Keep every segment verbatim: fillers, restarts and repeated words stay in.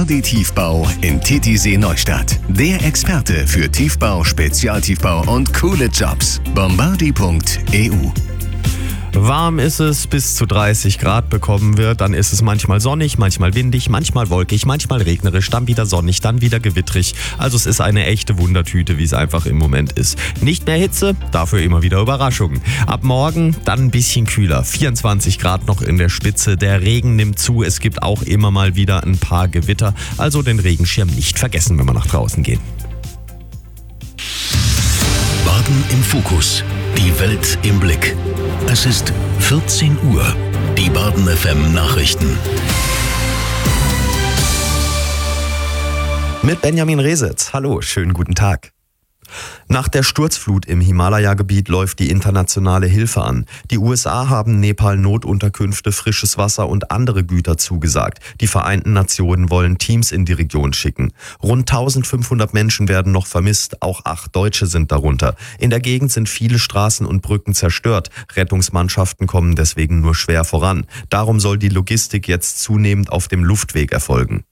Bombardier Tiefbau in Titisee Neustadt. Der Experte für Tiefbau, Spezialtiefbau und coole Jobs. bombardier punkt e u. Warm ist es, bis zu dreißig Grad bekommen wird, dann ist es manchmal sonnig, manchmal windig, manchmal wolkig, manchmal regnerisch, dann wieder sonnig, dann wieder gewittrig. Also es ist eine echte Wundertüte, wie es einfach im Moment ist. Nicht mehr Hitze, dafür immer wieder Überraschungen. Ab morgen dann ein bisschen kühler, vierundzwanzig Grad noch in der Spitze, der Regen nimmt zu, es gibt auch immer mal wieder ein paar Gewitter, also den Regenschirm nicht vergessen, wenn wir nach draußen gehen. Baden im Fokus, die Welt im Blick. Es ist vierzehn Uhr, die Baden F M Nachrichten. Mit Benjamin Resitz. Hallo, schönen guten Tag. Nach der Sturzflut im Himalaya-Gebiet läuft die internationale Hilfe an. Die U S A haben Nepal Notunterkünfte, frisches Wasser und andere Güter zugesagt. Die Vereinten Nationen wollen Teams in die Region schicken. Rund eintausendfünfhundert Menschen werden noch vermisst, auch acht Deutsche sind darunter. In der Gegend sind viele Straßen und Brücken zerstört. Rettungsmannschaften kommen deswegen nur schwer voran. Darum soll die Logistik jetzt zunehmend auf dem Luftweg erfolgen.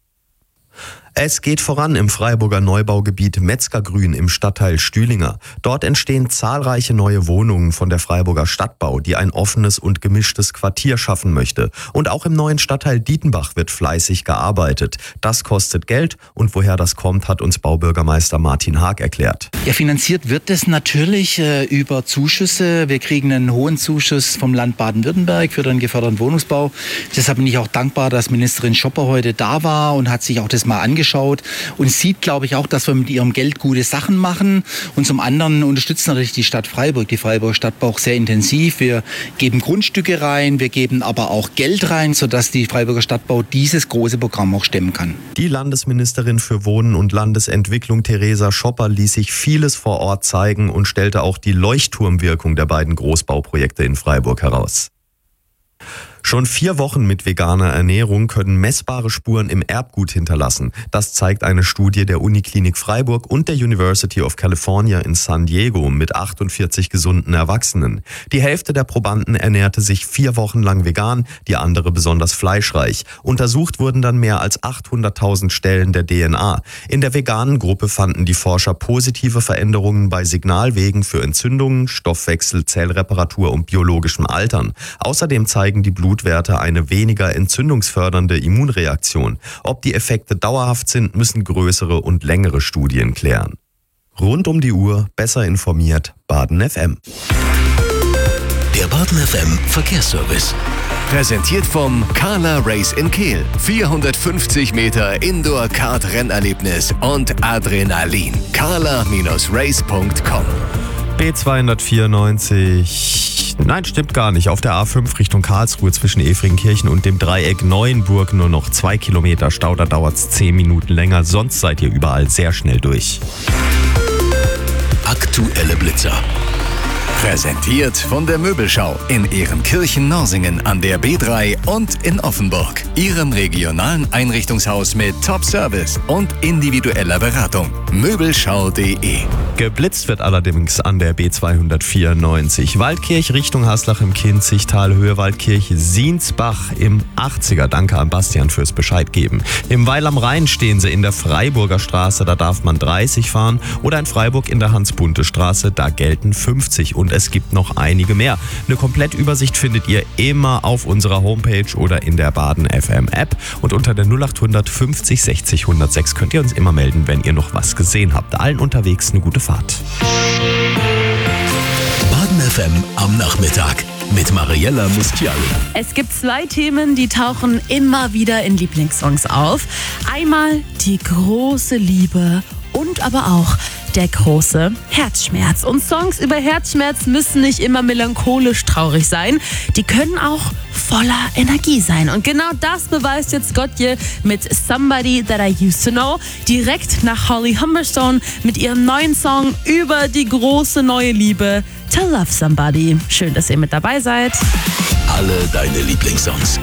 Es geht voran im Freiburger Neubaugebiet Metzgergrün im Stadtteil Stühlinger. Dort entstehen zahlreiche neue Wohnungen von der Freiburger Stadtbau, die ein offenes und gemischtes Quartier schaffen möchte. Und auch im neuen Stadtteil Dietenbach wird fleißig gearbeitet. Das kostet Geld und woher das kommt, hat uns Baubürgermeister Martin Haag erklärt. Ja, finanziert wird es natürlich äh, über Zuschüsse. Wir kriegen einen hohen Zuschuss vom Land Baden-Württemberg für den geförderten Wohnungsbau. Deshalb bin ich auch dankbar, dass Ministerin Schopper heute da war und hat sich auch das mal angeschaut. Und sieht, glaube ich, auch, dass wir mit ihrem Geld gute Sachen machen. Und zum anderen unterstützt natürlich die Stadt Freiburg, die Freiburger Stadtbau auch sehr intensiv. Wir geben Grundstücke rein, wir geben aber auch Geld rein, sodass die Freiburger Stadtbau dieses große Programm auch stemmen kann. Die Landesministerin für Wohnen und Landesentwicklung Theresa Schopper ließ sich vieles vor Ort zeigen und stellte auch die Leuchtturmwirkung der beiden Großbauprojekte in Freiburg heraus. Schon vier Wochen mit veganer Ernährung können messbare Spuren im Erbgut hinterlassen. Das zeigt eine Studie der Uniklinik Freiburg und der University of California in San Diego mit achtundvierzig gesunden Erwachsenen. Die Hälfte der Probanden ernährte sich vier Wochen lang vegan, die andere besonders fleischreich. Untersucht wurden dann mehr als achthunderttausend Stellen der D N A. In der veganen Gruppe fanden die Forscher positive Veränderungen bei Signalwegen für Entzündungen, Stoffwechsel, Zellreparatur und biologischem Altern. Außerdem zeigen die Blut Blutwerte eine weniger entzündungsfördernde Immunreaktion. Ob die Effekte dauerhaft sind, müssen größere und längere Studien klären. Rund um die Uhr, besser informiert, Baden F M. Der Baden F M Verkehrsservice. Präsentiert vom Carla Race in Kehl. vierhundertfünfzig Meter Indoor-Kart-Rennerlebnis und Adrenalin. carla Race punkt com. B zweihundertvierundneunzig. Nein, stimmt gar nicht. Auf der A fünf Richtung Karlsruhe zwischen Efringkirchen und dem Dreieck Neuenburg nur noch zwei Kilometer Stau. Da dauert es zehn Minuten länger. Sonst seid ihr überall sehr schnell durch. Aktuelle Blitzer. Präsentiert von der Möbelschau in Ehrenkirchen-Norsingen an der B drei und in Offenburg. Ihrem regionalen Einrichtungshaus mit Top-Service und individueller Beratung. Möbelschau punkt de. Geblitzt wird allerdings an der B zweihundertvierundneunzig. Waldkirch Richtung Haslach im Kinzigtal, Höhe Waldkirch, Siensbach im achtziger. Danke an Bastian fürs Bescheid geben. Im Weil am Rhein stehen sie in der Freiburger Straße, da darf man dreißig fahren. Oder in Freiburg in der Hans-Bunte-Straße, da gelten fünfzig. Und es gibt noch einige mehr. Eine Komplettübersicht findet ihr immer auf unserer Homepage oder in der Baden F M App. Und unter der null acht hundert fünfzig sechzig hundertsechs könnt ihr uns immer melden, wenn ihr noch was gesehen habt. Allen unterwegs eine gute Fahrt. Baden F M am Nachmittag mit Mariella Mustiali. Es gibt zwei Themen, die tauchen immer wieder in Lieblingssongs auf. Einmal die große Liebe und aber auch der große Herzschmerz. Und Songs über Herzschmerz müssen nicht immer melancholisch traurig sein. Die können auch voller Energie sein. Und genau das beweist jetzt Gotye mit Somebody That I Used to Know. Direkt nach Holly Humberstone mit ihrem neuen Song über die große neue Liebe To Love Somebody. Schön, dass ihr mit dabei seid. Alle deine Lieblingssongs